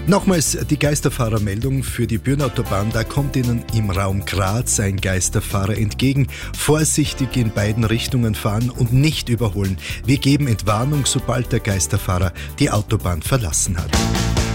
Nochmals die Geisterfahrermeldung für die Bürnautobahn. Da kommt Ihnen im Raum Graz ein Geisterfahrer entgegen. Vorsichtig in beiden Richtungen fahren und nicht überholen. Wir geben Entwarnung, sobald der Geisterfahrer die Autobahn verlassen hat.